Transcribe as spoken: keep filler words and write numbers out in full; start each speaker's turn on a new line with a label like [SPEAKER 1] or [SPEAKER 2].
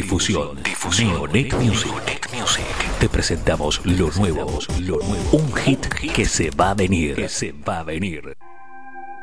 [SPEAKER 1] difusión. Difusión. Neonet Music. Neonet Music. Te presentamos lo nuevo, lo nuevo. Un hit que se va a venir. Que se va a venir.